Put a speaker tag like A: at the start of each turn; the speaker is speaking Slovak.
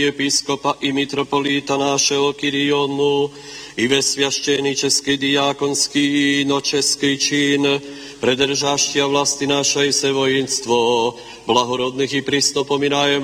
A: episkopa i mitropolita našeho Kyrionu, i ve sviaštěný český diákonský no český čin, predržáštia vlasti našej se vojenstvo, blahorodných i prísno pomínajem